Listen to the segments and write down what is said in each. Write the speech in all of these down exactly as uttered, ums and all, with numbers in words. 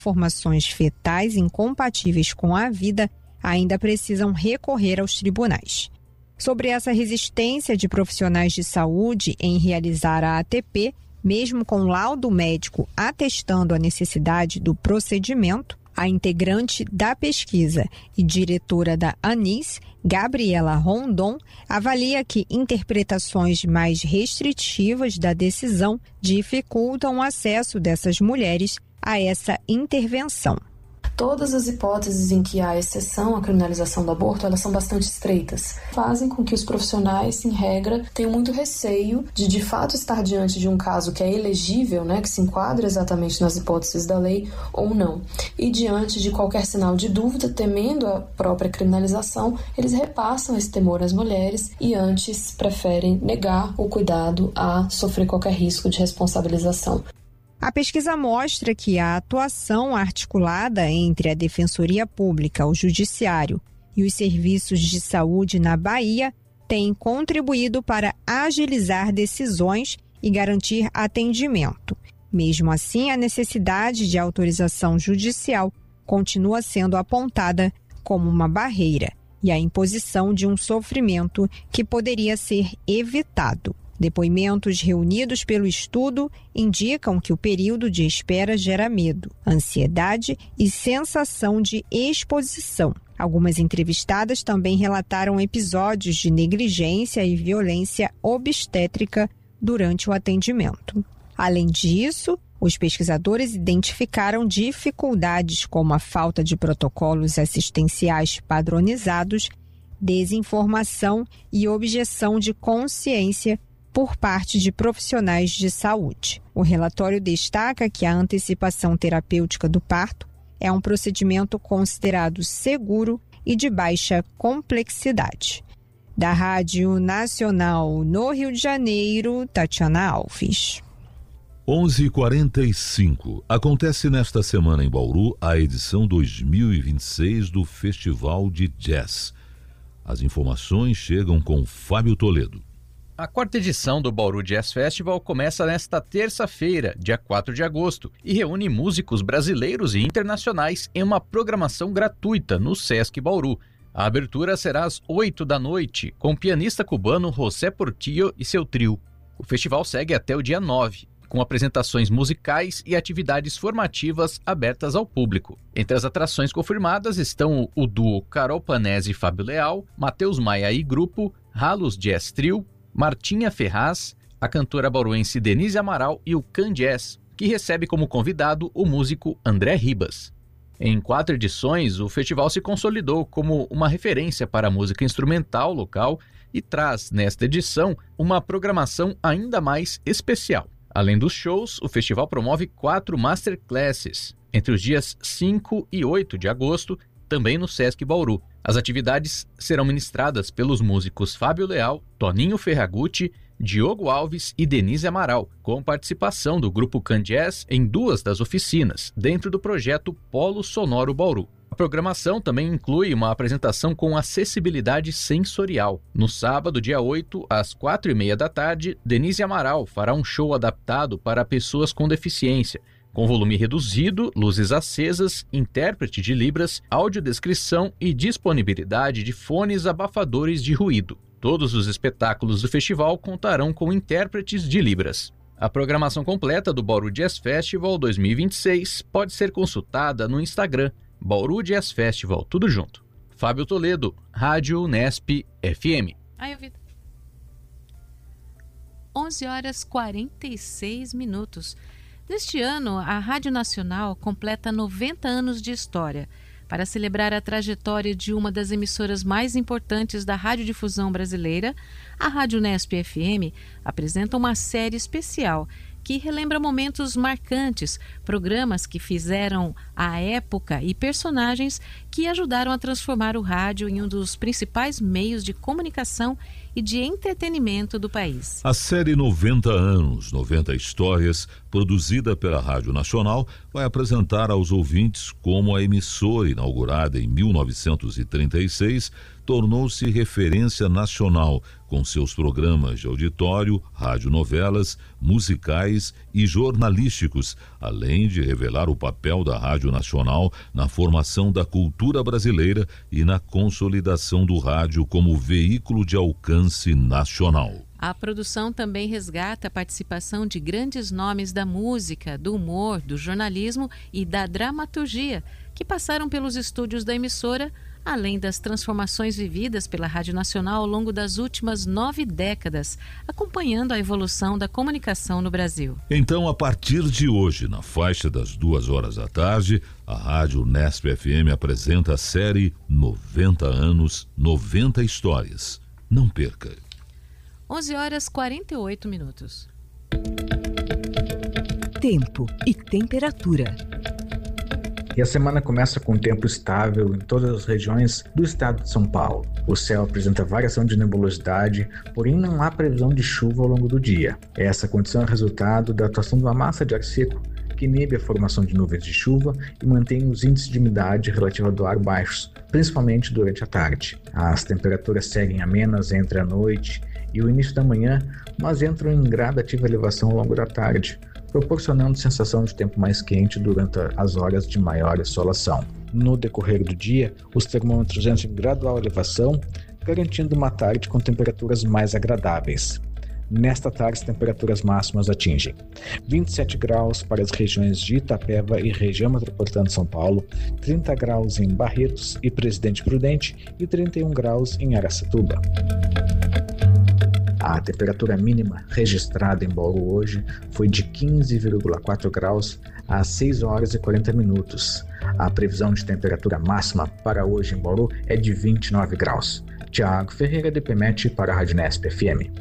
formações fetais incompatíveis com a vida ainda precisam recorrer aos tribunais. Sobre essa resistência de profissionais de saúde em realizar a A T P, mesmo com laudo médico atestando a necessidade do procedimento, a integrante da pesquisa e diretora da ANIS, Gabriela Rondon, avalia que interpretações mais restritivas da decisão dificultam o acesso dessas mulheres a essa intervenção. Todas as hipóteses em que há exceção à criminalização do aborto, elas são bastante estreitas. Fazem com que os profissionais, em regra, tenham muito receio de, de fato, estar diante de um caso que é elegível, né, que se enquadra exatamente nas hipóteses da lei ou não. E diante de qualquer sinal de dúvida, temendo a própria criminalização, eles repassam esse temor às mulheres e antes preferem negar o cuidado a sofrer qualquer risco de responsabilização. A pesquisa mostra que a atuação articulada entre a Defensoria Pública, o Judiciário e os serviços de saúde na Bahia tem contribuído para agilizar decisões e garantir atendimento. Mesmo assim, a necessidade de autorização judicial continua sendo apontada como uma barreira e a imposição de um sofrimento que poderia ser evitado. Depoimentos reunidos pelo estudo indicam que o período de espera gera medo, ansiedade e sensação de exposição. Algumas entrevistadas também relataram episódios de negligência e violência obstétrica durante o atendimento. Além disso, os pesquisadores identificaram dificuldades como a falta de protocolos assistenciais padronizados, desinformação e objeção de consciência por parte de profissionais de saúde. O relatório destaca que a antecipação terapêutica do parto é um procedimento considerado seguro e de baixa complexidade. Da Rádio Nacional no Rio de Janeiro, Tatiana Alves. onze e quarenta e cinco. Acontece nesta semana em Bauru a edição dois mil e vinte e seis do Festival de Jazz. As informações chegam com Fábio Toledo. A quarta edição do Bauru Jazz Festival começa nesta terça-feira, dia quatro de agosto, e reúne músicos brasileiros e internacionais em uma programação gratuita no Sesc Bauru. A abertura será às oito da noite, com o pianista cubano José Portillo e seu trio. O festival segue até o dia nove, com apresentações musicais e atividades formativas abertas ao público. Entre as atrações confirmadas estão o duo Carol Panese e Fábio Leal, Matheus Maia e Grupo, Halos Jazz Trio, Martinha Ferraz, a cantora bauruense Denise Amaral e o Can Jazz, que recebe como convidado o músico André Ribas. Em quatro edições, o festival se consolidou como uma referência para a música instrumental local e traz, nesta edição, uma programação ainda mais especial. Além dos shows, o festival promove quatro masterclasses entre os dias cinco e oito de agosto, também no Sesc Bauru. As atividades serão ministradas pelos músicos Fábio Leal, Toninho Ferragutti, Diogo Alves e Denise Amaral, com participação do Grupo Can Jazz em duas das oficinas, dentro do projeto Polo Sonoro Bauru. A programação também inclui uma apresentação com acessibilidade sensorial. No sábado, dia oito, às quatro e meia da tarde, Denise Amaral fará um show adaptado para pessoas com deficiência, com volume reduzido, luzes acesas, intérprete de Libras, audiodescrição e disponibilidade de fones abafadores de ruído. Todos os espetáculos do festival contarão com intérpretes de Libras. A programação completa do Bauru Jazz Festival dois mil e vinte e seis pode ser consultada no Instagram, Bauru Jazz Festival, tudo junto. Fábio Toledo, Rádio Unesp F M. Ai, ouvido. onze horas e quarenta e seis minutos. Neste ano, a Rádio Nacional completa noventa anos de história. Para celebrar a trajetória de uma das emissoras mais importantes da radiodifusão brasileira, a Rádio Unesp F M apresenta uma série especial que relembra momentos marcantes, programas que fizeram a época e personagens que ajudaram a transformar o rádio em um dos principais meios de comunicação e de entretenimento do país. A série noventa anos, noventa histórias, produzida pela Rádio Nacional, vai apresentar aos ouvintes como a emissora, inaugurada em mil novecentos e trinta e seis, tornou-se referência nacional com seus programas de auditório, radionovelas, musicais e jornalísticos, além de revelar o papel da Rádio Nacional na formação da cultura brasileira e na consolidação do rádio como veículo de alcance nacional. A produção também resgata a participação de grandes nomes da música, do humor, do jornalismo e da dramaturgia, que passaram pelos estúdios da emissora, além das transformações vividas pela Rádio Nacional ao longo das últimas nove décadas, acompanhando a evolução da comunicação no Brasil. Então, a partir de hoje, na faixa das duas horas da tarde, a Rádio Unesp F M apresenta a série noventa anos, noventa histórias. Não perca. onze horas e quarenta e oito minutos. Tempo e temperatura. E a semana começa com um tempo estável em todas as regiões do estado de São Paulo. O céu apresenta variação de nebulosidade, porém não há previsão de chuva ao longo do dia. Essa condição é resultado da atuação de uma massa de ar seco que inibe a formação de nuvens de chuva e mantém os índices de umidade relativa do ar baixos, principalmente durante a tarde. As temperaturas seguem amenas entre a noite e o início da manhã, mas entram em gradativa elevação ao longo da tarde, proporcionando sensação de tempo mais quente durante as horas de maior insolação. No decorrer do dia, os termômetros entram em gradual elevação, garantindo uma tarde com temperaturas mais agradáveis. Nesta tarde, as temperaturas máximas atingem vinte e sete graus para as regiões de Itapeva e região metropolitana de São Paulo, trinta graus em Barretos e Presidente Prudente e trinta e um graus em Araçatuba. A temperatura mínima registrada em Bauru hoje foi de quinze vírgula quatro graus às seis horas e quarenta minutos. A previsão de temperatura máxima para hoje em Bauru é de vinte e nove graus. Tiago Ferreira, D P M E T para a Rádio Unesp F M.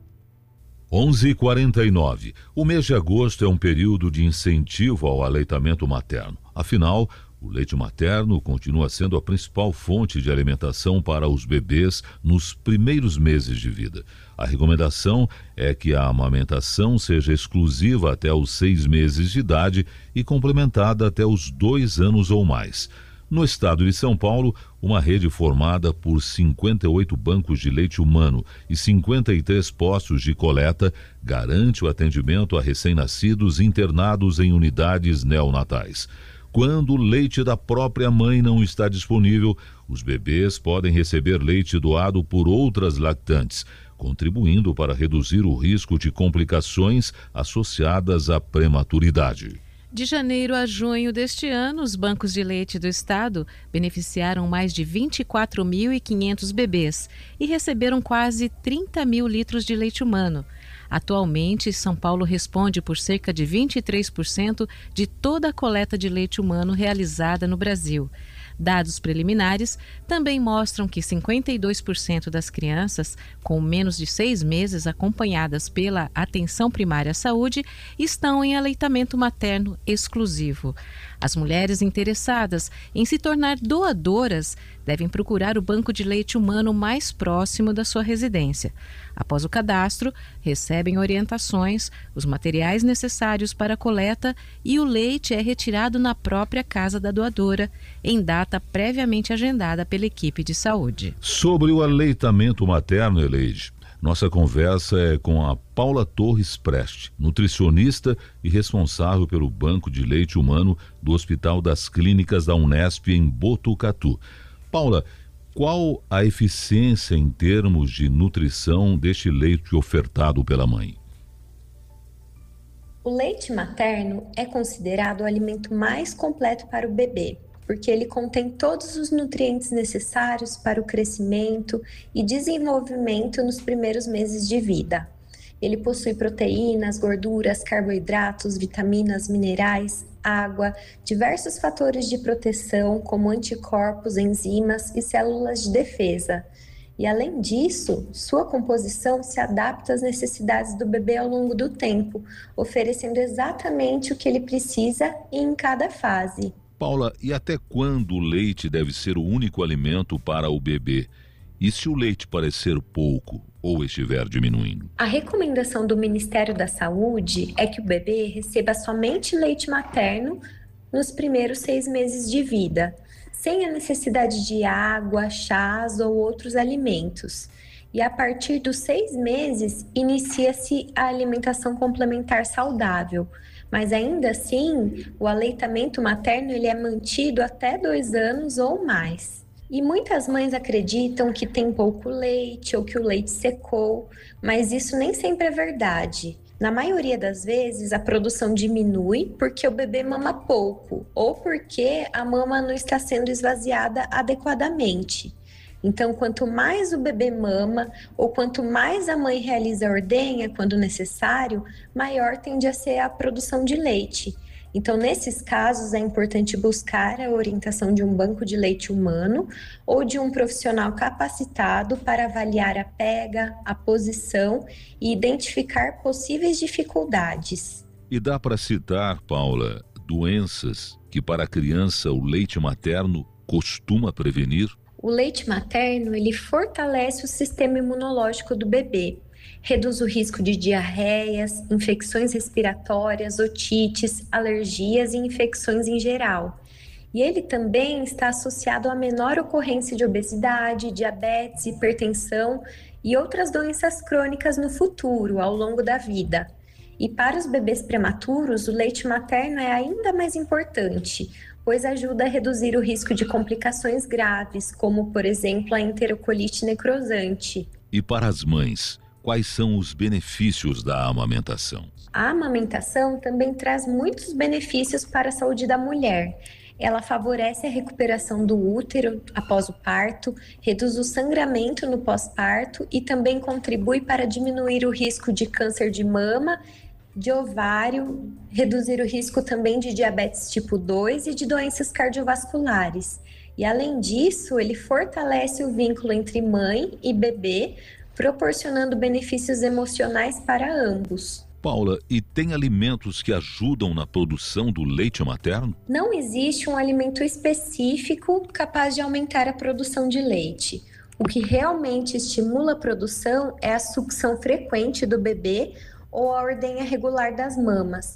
onze e quarenta e nove. O mês de agosto é um período de incentivo ao aleitamento materno. Afinal, o leite materno continua sendo a principal fonte de alimentação para os bebês nos primeiros meses de vida. A recomendação é que a amamentação seja exclusiva até os seis meses de idade e complementada até os dois anos ou mais. No estado de São Paulo, uma rede formada por cinquenta e oito bancos de leite humano e cinquenta e três postos de coleta garante o atendimento a recém-nascidos internados em unidades neonatais. Quando o leite da própria mãe não está disponível, os bebês podem receber leite doado por outras lactantes, contribuindo para reduzir o risco de complicações associadas à prematuridade. De janeiro a junho deste ano, os bancos de leite do estado beneficiaram mais de vinte e quatro mil e quinhentos bebês e receberam quase trinta mil litros de leite humano. Atualmente, São Paulo responde por cerca de vinte e três por cento de toda a coleta de leite humano realizada no Brasil. Dados preliminares também mostram que cinquenta e dois por cento das crianças com menos de seis meses acompanhadas pela Atenção Primária à Saúde estão em aleitamento materno exclusivo. As mulheres interessadas em se tornar doadoras devem procurar o banco de leite humano mais próximo da sua residência. Após o cadastro, recebem orientações, os materiais necessários para a coleta e o leite é retirado na própria casa da doadora, em data previamente agendada pela equipe de saúde. Sobre o aleitamento materno, Eleide, nossa conversa é com a Paula Torres Preste, nutricionista e responsável pelo Banco de Leite Humano do Hospital das Clínicas da Unesp em Botucatu. Paula, qual a eficiência em termos de nutrição deste leite ofertado pela mãe? O leite materno é considerado o alimento mais completo para o bebê, porque ele contém todos os nutrientes necessários para o crescimento e desenvolvimento nos primeiros meses de vida. Ele possui proteínas, gorduras, carboidratos, vitaminas, minerais, água, diversos fatores de proteção, como anticorpos, enzimas e células de defesa. E além disso, sua composição se adapta às necessidades do bebê ao longo do tempo, oferecendo exatamente o que ele precisa em cada fase. Paula, e até quando o leite deve ser o único alimento para o bebê? E se o leite parecer pouco ou estiver diminuindo? A recomendação do Ministério da Saúde é que o bebê receba somente leite materno nos primeiros seis meses de vida, sem a necessidade de água, chás ou outros alimentos. E a partir dos seis meses, inicia-se a alimentação complementar saudável. Mas ainda assim, o aleitamento materno ele é mantido até dois anos ou mais. E muitas mães acreditam que tem pouco leite ou que o leite secou, mas isso nem sempre é verdade. Na maioria das vezes, a produção diminui porque o bebê mama pouco ou porque a mama não está sendo esvaziada adequadamente. Então, quanto mais o bebê mama ou quanto mais a mãe realiza a ordenha quando necessário, maior tende a ser a produção de leite. Então, nesses casos, é importante buscar a orientação de um banco de leite humano ou de um profissional capacitado para avaliar a pega, a posição e identificar possíveis dificuldades. E dá para citar, Paula, doenças que para a criança o leite materno costuma prevenir? O leite materno, ele fortalece o sistema imunológico do bebê, reduz o risco de diarreias, infecções respiratórias, otites, alergias e infecções em geral. E ele também está associado a menor ocorrência de obesidade, diabetes, hipertensão e outras doenças crônicas no futuro, ao longo da vida. E para os bebês prematuros, o leite materno é ainda mais importante, pois ajuda a reduzir o risco de complicações graves, como, por exemplo, a enterocolite necrosante. E para as mães, quais são os benefícios da amamentação? A amamentação também traz muitos benefícios para a saúde da mulher. Ela favorece a recuperação do útero após o parto, reduz o sangramento no pós-parto e também contribui para diminuir o risco de câncer de mama, de ovário, reduzir o risco também de diabetes tipo dois e de doenças cardiovasculares. E além disso, ele fortalece o vínculo entre mãe e bebê, proporcionando benefícios emocionais para ambos. Paula, e tem alimentos que ajudam na produção do leite materno? Não existe um alimento específico capaz de aumentar a produção de leite. O que realmente estimula a produção é a sucção frequente do bebê ou a ordenha regular das mamas.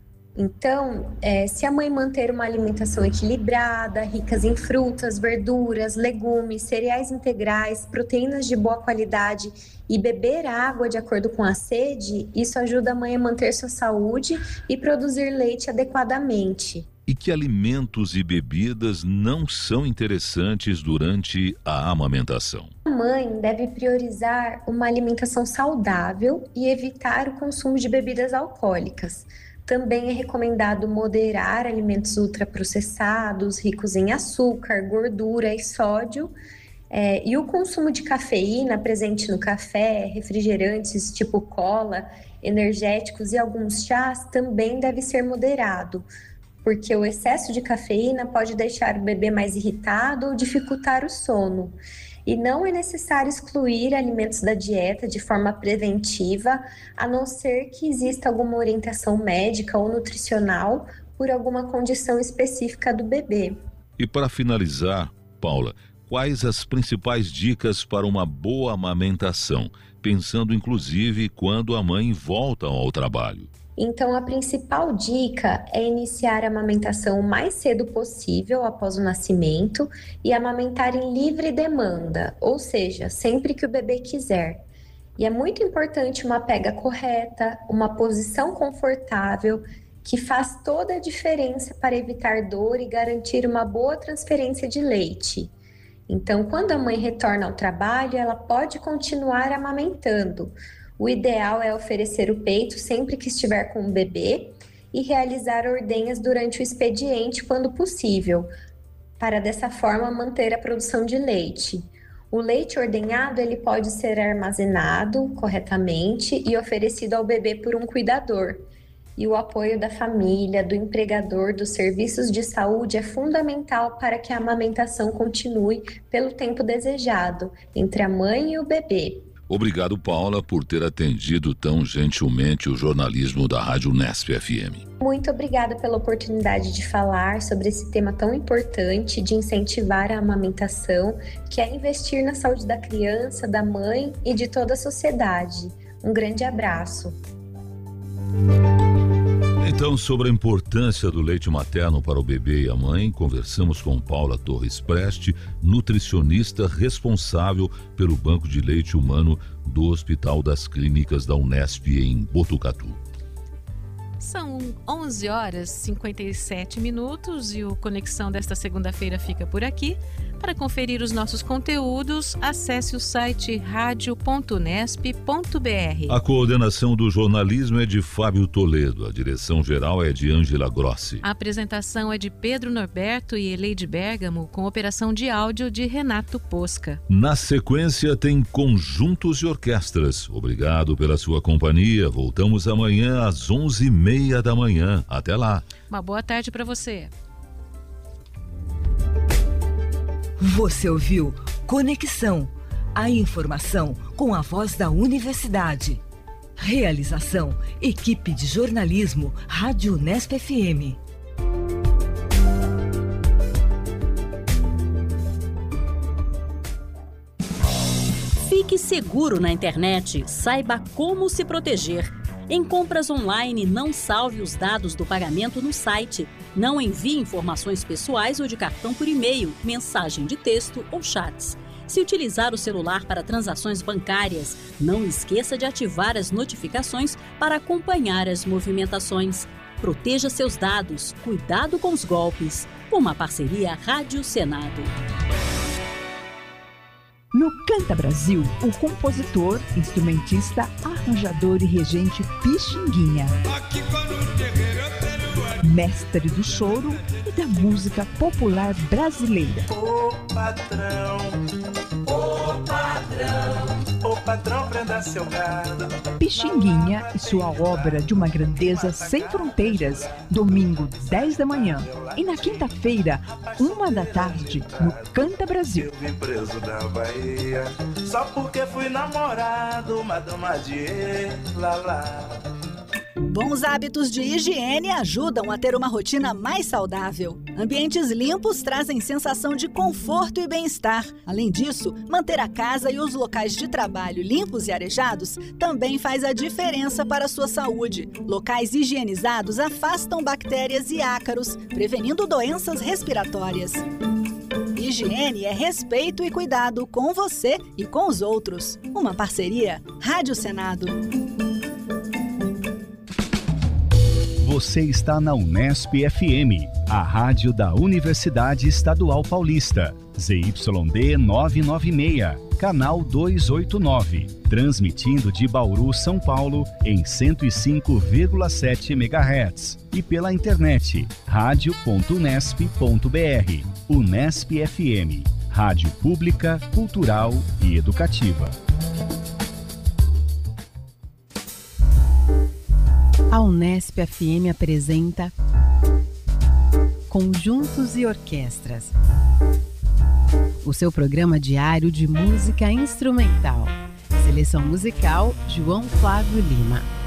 Então, é, se a mãe manter uma alimentação equilibrada, ricas em frutas, verduras, legumes, cereais integrais, proteínas de boa qualidade e beber água de acordo com a sede, isso ajuda a mãe a manter sua saúde e produzir leite adequadamente. E que alimentos e bebidas não são interessantes durante a amamentação? A mãe deve priorizar uma alimentação saudável e evitar o consumo de bebidas alcoólicas. Também é recomendado moderar alimentos ultraprocessados, ricos em açúcar, gordura e sódio. É, e o consumo de cafeína presente no café, refrigerantes tipo cola, energéticos e alguns chás também deve ser moderado, porque o excesso de cafeína pode deixar o bebê mais irritado ou dificultar o sono. E não é necessário excluir alimentos da dieta de forma preventiva, a não ser que exista alguma orientação médica ou nutricional por alguma condição específica do bebê. E para finalizar, Paula, quais as principais dicas para uma boa amamentação, pensando inclusive quando a mãe volta ao trabalho? Então, a principal dica é iniciar a amamentação o mais cedo possível após o nascimento e amamentar em livre demanda, ou seja, sempre que o bebê quiser. E é muito importante uma pega correta, uma posição confortável, que faz toda a diferença para evitar dor e garantir uma boa transferência de leite. Então, quando a mãe retorna ao trabalho, ela pode continuar amamentando. O ideal é oferecer o peito sempre que estiver com o bebê e realizar ordenhas durante o expediente quando possível, para dessa forma manter a produção de leite. O leite ordenhado ele pode ser armazenado corretamente e oferecido ao bebê por um cuidador. E o apoio da família, do empregador, dos serviços de saúde é fundamental para que a amamentação continue pelo tempo desejado entre a mãe e o bebê. Obrigado, Paula, por ter atendido tão gentilmente o jornalismo da Rádio Unesp F M. Muito obrigada pela oportunidade de falar sobre esse tema tão importante de incentivar a amamentação, que é investir na saúde da criança, da mãe e de toda a sociedade. Um grande abraço. Então, Então, sobre a importância do leite materno para o bebê e a mãe, conversamos com Paula Torres Preste, nutricionista responsável pelo Banco de Leite Humano do Hospital das Clínicas da Unesp em Botucatu. São onze horas e cinquenta e sete minutos e o Conexão desta segunda-feira fica por aqui. Para conferir os nossos conteúdos, acesse o site radio ponto unesp ponto br. A coordenação do jornalismo é de Fábio Toledo, a direção geral é de Ângela Grossi. A apresentação é de Pedro Norberto e Eleide Bergamo, com operação de áudio de Renato Posca. Na sequência tem Conjuntos e Orquestras. Obrigado pela sua companhia. Voltamos amanhã às onze e meia da manhã. Até lá. Uma boa tarde para você. Você ouviu Conexão, a informação com a voz da universidade. Realização, equipe de jornalismo, Rádio Unesp F M. Fique seguro na internet, saiba como se proteger. Em compras online, não salve os dados do pagamento no site. Não envie informações pessoais ou de cartão por e-mail, mensagem de texto ou chats. Se utilizar o celular para transações bancárias, não esqueça de ativar as notificações para acompanhar as movimentações. Proteja seus dados, cuidado com os golpes. Uma parceria Rádio Senado. No Canta Brasil, o compositor, instrumentista, arranjador e regente Pixinguinha. Mestre do choro e da música popular brasileira. Ô patrão, ô patrão, ô patrão, prenda seu gado. Pixinguinha e sua obra de uma grandeza sem fronteiras, domingo, dez da manhã. E na quinta-feira, uma da tarde, no Canta Brasil. Eu vim preso da Bahia, só porque fui namorado, madama de Lala. Bons hábitos de higiene ajudam a ter uma rotina mais saudável. Ambientes limpos trazem sensação de conforto e bem-estar. Além disso, manter a casa e os locais de trabalho limpos e arejados também faz a diferença para a sua saúde. Locais higienizados afastam bactérias e ácaros, prevenindo doenças respiratórias. Higiene é respeito e cuidado com você e com os outros. Uma parceria Rádio Senado. Você está na Unesp F M, a rádio da Universidade Estadual Paulista. Z Y D novecentos e noventa e seis, canal duzentos e oitenta e nove. Transmitindo de Bauru, São Paulo, em cento e cinco vírgula sete megahertz. E pela internet, radio ponto unesp ponto br. Unesp F M, rádio pública, cultural e educativa. A Unesp F M apresenta Conjuntos e Orquestras, o seu programa diário de música instrumental. Seleção musical, João Flávio Lima.